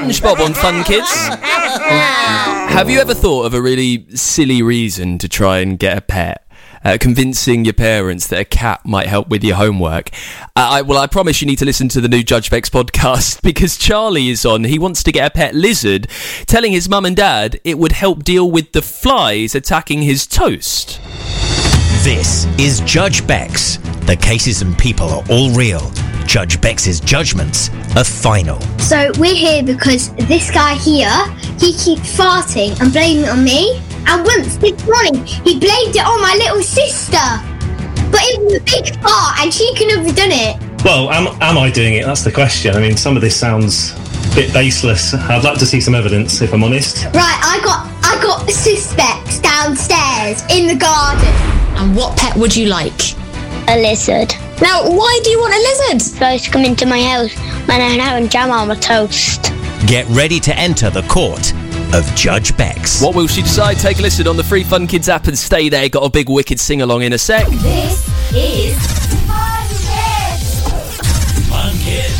SpongeBob on Fun Kids. Have you ever thought of a really silly reason to try and get a pet? Convincing your parents that a cat might help with your homework. I promise you need to listen to the new Judge Bex podcast, because Charlie is on. He wants to get a pet lizard, telling his mum and dad it would help deal with the flies attacking his toast. This is Judge Bex. The cases and people are all real. Judge Bex's judgments are final. So we're here because this guy here, he keeps farting and blaming it on me. And once this morning, he blamed it on my little sister. But it was a big fart and she couldn't have done it. Well, am I doing it? That's the question. I mean, some of this sounds a bit baseless. I'd like to see some evidence, if I'm honest. Right, I got suspects downstairs in the garden. And what pet would you like? A lizard. Now, why do you want a lizard? It's supposed to come into my house when I'm having jam on my toast. Get ready to enter the court of Judge Bex. What will she decide? Take a listen on the free Fun Kids app and stay there. Got a big wicked sing-along in a sec. This is Fun Kids. Fun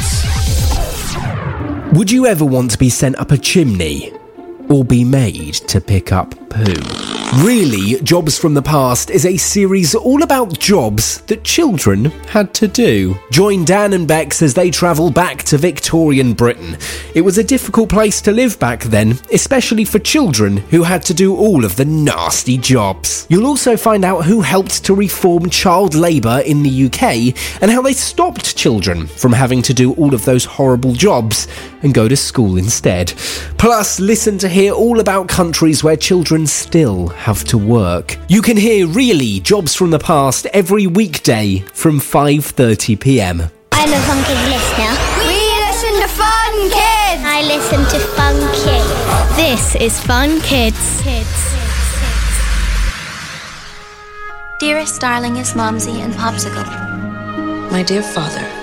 Kids. Would you ever want to be sent up a chimney or be made to pick up poo? Really, Jobs from the Past is a series all about jobs that children had to do. Join Dan and Bex as they travel back to Victorian Britain. It was a difficult place to live back then, especially for children who had to do all of the nasty jobs. You'll also find out who helped to reform child labour in the UK and how they stopped children from having to do all of those horrible jobs and go to school instead. Plus, listen to hear all about countries where children still have to work. You can hear Really Jobs from the Past every weekday from 5:30pm. I'm a Fun Kids listener. We listen to Fun Kids. I listen to Fun Kids. This is Fun Kids. Dearest, darlingest Momsy and Popsicle. My dear father,